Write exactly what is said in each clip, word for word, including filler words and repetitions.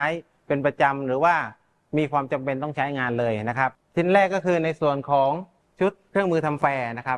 เป็นประจำหรือว่ามีความจำเป็นต้องใช้งานเลยนะครับชิ้นแรกก็คือในส่วนของชุดเครื่องมือทำแฟร์นะครับ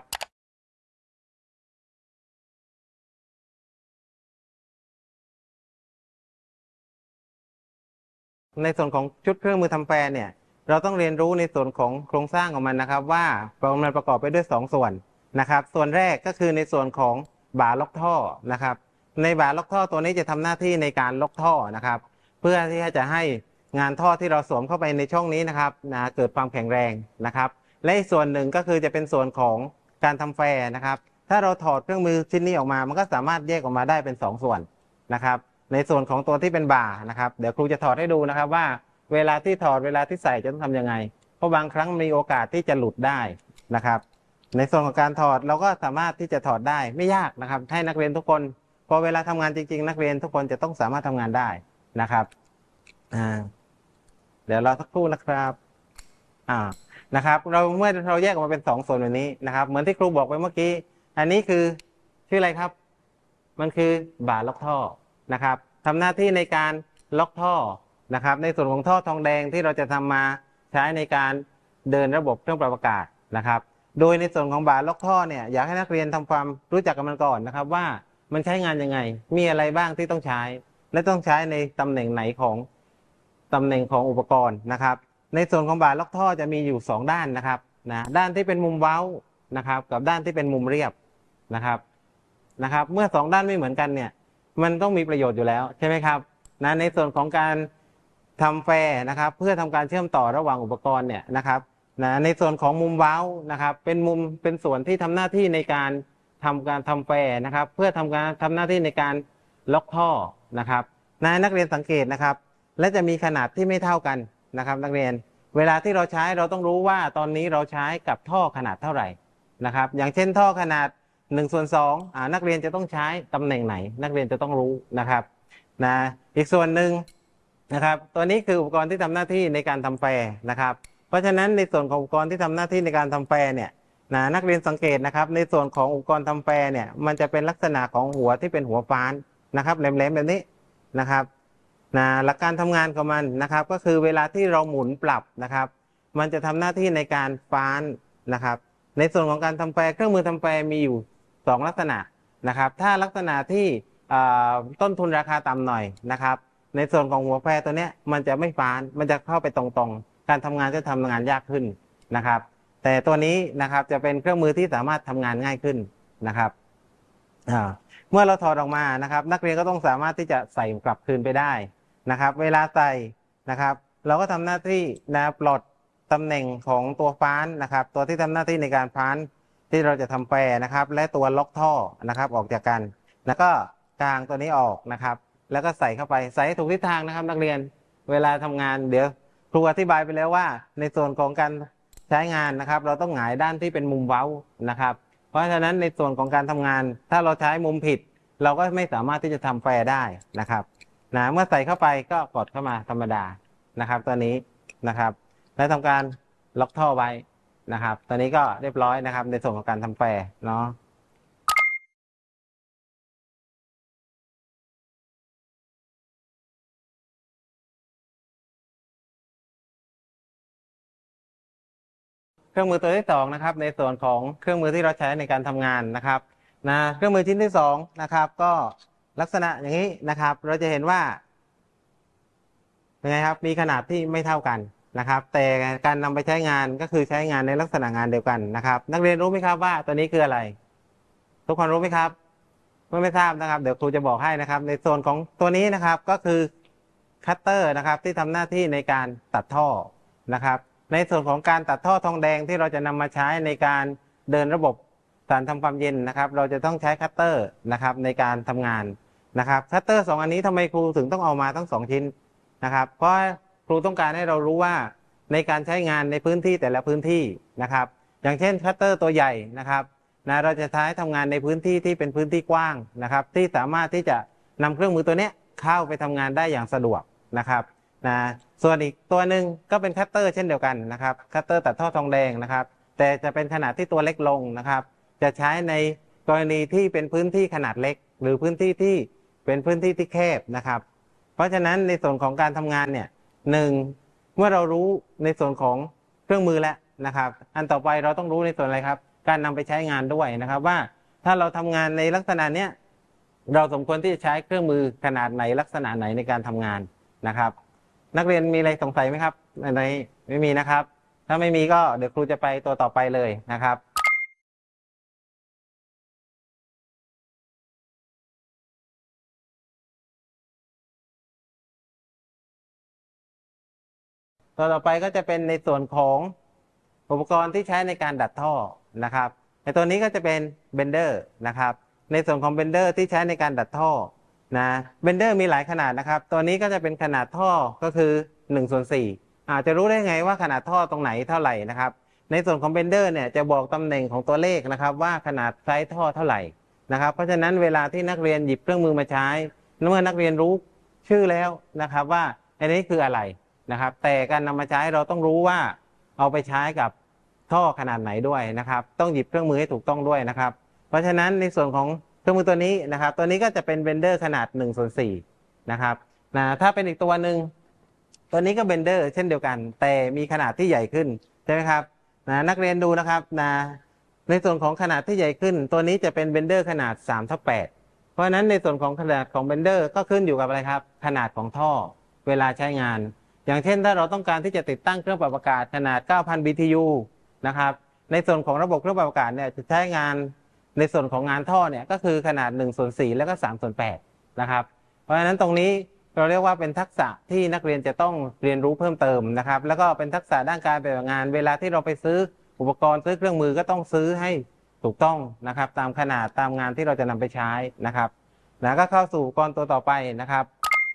ในส่วนของชุดเครื่องมือทำแฟร์เนี่ยเราต้องเรียนรู้ในส่วนของโครงสร้างของมันนะครับว่ามันประกอบไปด้วยสองส่วนนะครับส่วนแรกก็คือในส่วนของบ่าล็อกท่อนะครับในบ่าล็อกท่อตัวนี้จะทำหน้าที่ในการล็อกท่อนะครับเพื่อที่จะให้งานท่อที่เราสวมเข้าไปในช่องนี้นะครับนะเกิดความแข็งแรงนะครับและอีกส่วนหนึ่งก็คือจะเป็นส่วนของการทำแฟร์นะครับถ้าเราถอดเครื่องมือชิ้นนี้ออกมามันก็สามารถแยกออกมาได้เป็นสองส่วนนะครับในส่วนของตัวที่เป็นบ่านะครับเดี๋ยวครูจะถอดให้ดูนะครับว่าเวลาที่ถอดเวลาที่ใส่จะต้องทำยังไงเพราะบางครั้งมีโอกาสที่จะหลุดได้นะครับในส่วนของการถอดเราก็สามารถที่จะถอดได้ไม่ยากนะครับให้นักเรียนทุกคนพอเวลาทำงานจริงๆนักเรียนทุกคนจะต้องสามารถทำงานได้นะครับอ่าเดี๋ยวเราสักครู่นะครับอ่านะครับเราเมื่อเราแยกออกมาเป็นสองส่วนแบบนี้นะครับเหมือนที่ครูบอกไปเมื่อกี้อันนี้คือชื่ออะไรครับมันคือบ่าล็อกท่อนะครับทำหน้าที่ในการล็อกท่อนะครับในส่วนของท่อทองแดงที่เราจะทำมาใช้ในการเดินระบบเครื่องปรับอากาศนะครับโดยในส่วนของบ่าล็อกท่อเนี่ยอยากให้นักเรียนทำความรู้จักกับมันก่อนนะครับว่ามันใช้งานยังไงมีอะไรบ้างที่ต้องใช้และต้องใช้ในตำแหน่งไหนของตำแหน่งของอุปกรณ์นะครับในส่วนของบ่าล็อกท่อจะมีอยู่สองด้านนะครับนะด้านที่เป็นมุมเว้านะครับกับด้านที่เป็นมุมเรียบนะครับนะครับเมื่อสองด้านไม่เหมือนกันเนี่ยมันต้องมีประโยชน์อยู่แล้วใช่ไหมครับนะในส่วนของการทำแฟร์นะครับเพื่อทำการเชื่อมต่อระหว่างอุปกรณ์เนี่ยนะครับนะในส่วนของมุมเว้านะครับเป็นมุมเป็นส่วนที่ทำหน้าที่ในการทำการทำแฟร์นะครับเพื่อทำการทำหน้าที่ในการล็อกท่อนะครับนะนักเรียนสังเกตนะครับและจะมีขนาดที่ไม่เท่ากันนะครับนักเรียนเวลาที่เราใช้เราต้องรู้ว่าตอนนี้เราใช้กับท่อขนาดเท่าไหร่นะครับอย่างเช่นท่อขนาดหนึ่งส่วนสองอ่านักเรียนจะต้องใช้ตำแหน่งไหนนักเรียนจะต้องรู้นะครับนะอีกส่วนหนึ่งนะครับตัวนี้คืออุปกรณ์ที่ทำหน้าที่ในการทำแฟร์นะครับเพราะฉะนั้นในส่วนของอุปกรณ์ที่ทำหน้าที่ในการทำแฟร์เนี่ยนะนักเรียนสังเกตนะครับในส่วนของอุปกรณ์ทำแฟร์เนี่ยมันจะเป็นลักษณะของหัวที่เป็นหัวฟ้านนะครับแหลมๆแบบนี้นะครับนะหลักการทำงานของมันนะครับก็คือเวลาที่เราหมุนปรับนะครับมันจะทำหน้าที่ในการฟ้านนะครับในส่วนของการทำแฟร์เครื่องมือทำแฟร์มีอยู่สองลักษณะนะครับถ้าลักษณะที่ต้นทุนราคาต่ำหน่อยนะครับในส่วนของหัวแฟร์ตัวนี้มันจะไม่ฟ้านมันจะเข้าไปตรงๆการทำงานจะทำงานยากขึ้นนะครับแต่ตัวนี้นะครับจะเป็นเครื่องมือที่สามารถทำงานง่ายขึ้นนะครับเมื่อเราถอดออกมานะครับนักเรียนก็ต้องสามารถที่จะใส่กลับคืนไปได้นะครับเวลาใส่นะครับเราก็ทำหน้าที่นะปลดตำแหน่งของตัวฟ้านนะครับตัวที่ทำหน้าที่ในการฟ้านที่เราจะทำแฟร์นะครับและตัวล็อกท่อนะครับออกจากกันแล้วก็กางตัวนี้ออกนะครับแล้วก็ใส่เข้าไปใส่ให้ถูกทิศทางนะครับนักเรียนเวลาทำงานเดี๋ยวครูอธิบายไปแล้วว่าในส่วนของการใช้งานนะครับเราต้องหงายด้านที่เป็นมุมเว้านะครับเพราะฉะนั้นในส่วนของการทำงานถ้าเราใช้มุมผิดเราก็ไม่สามารถที่จะทำแฟร์ได้นะครับนะเมื่อใส่เข้าไปก็กดเข้ามาธรรมดานะครับตัวนี้นะครับและทำการล็อกท่อไว้นะครับตอนนี้ก็เรียบร้อยนะครับในส่วนของการทำแฟร์เนาะเครื่องมือตัวที่สองนะครับในส่วนของเครื่องมือที่เราใช้ในการทำงานนะครับนะเครื่องมือชิ้นที่สองนะครับก็ลักษณะอย่างนี้นะครับเราจะเห็นว่าเป็นไงครับมีขนาดที่ไม่เท่ากันนะครับแต่การนำไปใช้งานก็คือใช้งานในลักษณะงานเดียวกันนะครับนักเรียนรู้ไหมครับว่าตัวนี้คืออะไรทุกคนรู้ไหมครับเมื่อไม่ทราบนะครับเดี๋ยวครูจะบอกให้นะครับในส่วนของตัวนี้นะครับก็คือคัตเตอร์นะครับที่ทำหน้าที่ในการตัดท่อนะครับในส่วนของการตัดท่อทองแดงที่เราจะนำมาใช้ในการเดินระบบสารทำความเย็นนะครับเราจะต้องใช้คัตเตอร์นะครับในการทำงานนะครับคัตเตอร์สองอันนี้ทำไมครูถึงต้องเอามาทั้งสองชิ้นนะครับเพราะครูต้องการให้เรารู้ว่าในการใช้งานในพื้นที่แต่ละพื้นที่นะครับอย่างเช่นคัตเตอร์ตัวใหญ่นะครับนะเราจะใช้ทำงานในพื้นที่ที่เป็นพื้นที่กว้างนะครับที่สามารถที่จะนำเครื่องมือตัวนี้เข้าไปทำงานได้อย่างสะดวกนะครับนะส่วนอีกตัวหนึ่งก็เป็นคัตเตอร์เช่นเดียวกันนะครับคัตเตอร์ตัดท่อทองแดงนะครับแต่จะเป็นขนาดที่ตัวเล็กลงนะครับจะใช้ในกรณีที่เป็นพื้นที่ขนาดเล็กหรือพื้นที่ที่เป็นพื้นที่ที่แคบนะครับเพราะฉะนั้นในส่วนของการทำงานเนี่ยหนึ่งเมื่อเรารู้ในส่วนของเครื่องมือแล้วนะครับอันต่อไปเราต้องรู้ในส่วนอะไรครับการนำไปใช้งานด้วยนะครับว่าถ้าเราทำงานในลักษณะเนี้ยเราสมควรที่จะใช้เครื่องมือขนาดไหนลักษณะไหนในการทำงานนะครับนักเรียนมีอะไรสงสัยไหมครับในไม่มีนะครับถ้าไม่มีก็เดี๋ยวครูจะไปตัวต่อไปเลยนะครับตัวต่อไปก็จะเป็นในส่วนของอุปกรณ์ที่ใช้ในการดัดท่อนะครับในตัวนี้ก็จะเป็นเบนเดอร์นะครับในส่วนของเบนเดอร์ที่ใช้ในการดัดท่อนะเบนเดอร์มีหลายขนาดนะครับตัวนี้ก็จะเป็นขนาดท่อก็คือหนึ่งส่วนสี่อาจจะรู้ได้ไงว่าขนาดท่อตรงไหนเท่าไหร่นะครับในส่วนของเบนเดอร์เนี่ยจะบอกตำแหน่งของตัวเลขนะครับว่าขนาดไซส์ท่อเท่าไหร่นะครับเพราะฉะนั้นเวลาที่นักเรียนหยิบเครื่องมือมาใช้เมื่อนักเรียนรู้ชื่อแล้วนะครับว่าอันนี้คืออะไรนะครับแต่การนำมาใช้เราต้องรู้ว่าเอาไปใช้กับท่อขนาดไหนด้วยนะครับต้องหยิบเครื่องมือให้ถูกต้องด้วยนะครับเพราะฉะนั้นในส่วนของเครื่องมือตัวนี้นะครับตัวนี้ก็จะเป็นเบนเดอร์ขนาดหนึ่งส่วนสี่นะครับนะถ้าเป็นอีกตัวหนึ่งตัวนี้ก็เบนเดอร์เช่นเดียวกันแต่มีขนาดที่ใหญ่ขึ้นใช่ไหมครับนะนักเรียนดูนะครับนะในส่วนของขนาดที่ใหญ่ขึ้นตัวนี้จะเป็นเบนเดอร์ขนาดสามทับแปดเพราะฉะนั้นในส่วนของขนาดของเบนเดอร์ก็ขึ้นอยู่กับอะไรครับขนาดของท่อเวลาใช้งานอย่างเช่นถ้าเราต้องการที่จะติดตั้งเครื่องปรับอากาศขนาด เก้าพัน บี ที ยู นะครับในส่วนของระบบเครื่องปรับอากาศเนี่ยจะใช้งานในส่วนของงานท่อเนี่ยก็คือขนาดหนึ่งส่วนสี่แล้วก็สามส่วนแปดนะครับเพราะฉะนั้นตรงนี้เราเรียกว่าเป็นทักษะที่นักเรียนจะต้องเรียนรู้เพิ่มเติมนะครับแล้วก็เป็นทักษะด้านการปฏิบัติงานเวลาที่เราไปซื้ออุปกรณ์ซื้อเครื่องมือก็ต้องซื้อให้ถูกต้องนะครับตามขนาดตามงานที่เราจะนำไปใช้นะครับแล้วก็เข้าสู่อุปกรณ์ตัวต่อไปนะครับ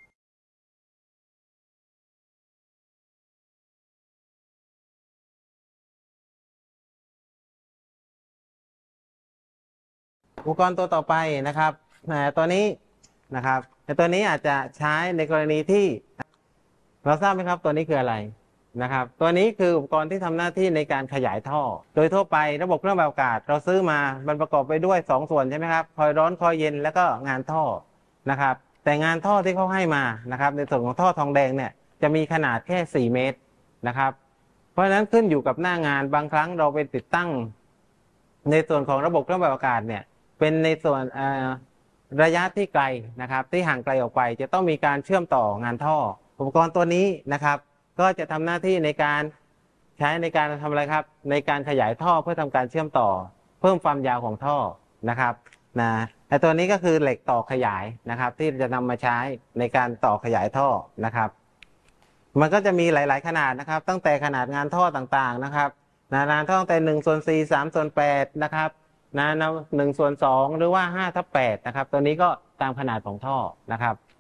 อุปกรณ์ตัวต่อไปนะครับตัวนี้นะครับแต่ตัวนี้อาจจะใช้ในกรณีที่เราทราบไหมครับตัวนี้คืออะไรนะครับตัวนี้คืออุปกรณ์ที่ทำหน้าที่ในการขยายท่อโดยทั่วไประบบเครื่องปรับอากาศเราซื้อมามันประกอบไปด้วยสองส่วนใช่ไหมครับคอยร้อนคอยเย็นแล้วก็งานท่อนะครับแต่งานท่อที่เขาให้มานะครับในส่วนของท่อทองแดงเนี่ยจะมีขนาดแค่สี่เมตรนะครับเพราะฉะนั้นขึ้นอยู่กับหน้างานบางครั้งเราไปติดตั้งในส่วนของระบบเครื่องปรับอากาศเนี่ยเป็นในส่วนระยะที่ไกลนะครับที่ห่างไกลออกไปจะต้องมีการเชื่อมต่องานท่ออุปกรณ์ตัวนี้นะครับก็จะทำหน้าที่ในการใช้ในการทำอะไรครับในการขยายท่อเพื่อทำการเชื่อมต่อเพิ่มความยาวของท่อนะครับนะแต่ตัวนี้ก็คือเหล็กต่อขยายนะครับที่จะนำมาใช้ในการต่อขยายท่อนะครับมันก็จะมีหลายๆขนาดนะครับตั้งแต่ขนาดงานท่อต่างๆนะครับนะงานท่อตั้งแต่หนึ่งส่วนสี่ สามส่วนแปดนะครับนะหนึ่งส่วนสองหรือว่าห้าทับแปดนะครับตัวนี้ก็ตามขนาดของท่อนะครับ